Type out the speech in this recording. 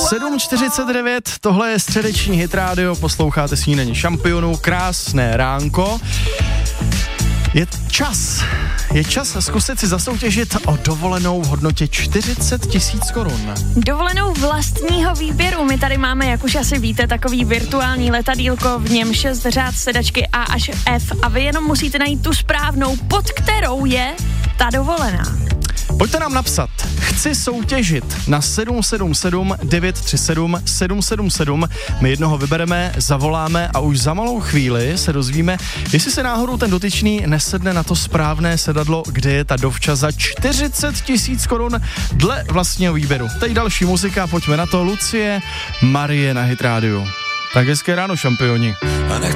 7:49, tohle je středeční Hit Radio, posloucháte Snídaní šampionů, krásné ránko. Je čas zkusit si zasoutěžit o dovolenou v hodnotě 40 000 korun. Dovolenou vlastního výběru. My tady máme, jak už asi víte, takový virtuální letadýlko, v něm 6 řád sedačky A až F a vy jenom musíte najít tu správnou, pod kterou je ta dovolená. Pojďte nám napsat, chci soutěžit na 777 937 777, my jednoho vybereme, zavoláme a už za malou chvíli se dozvíme, jestli se náhodou ten dotyčný nesedne na to správné sedadlo, kde je ta dovča za 40 000 korun dle vlastního výběru. Teď další muzika, pojďme na to, Lucie, Marie na Hit Radio. Tak hezké ráno, šampioni.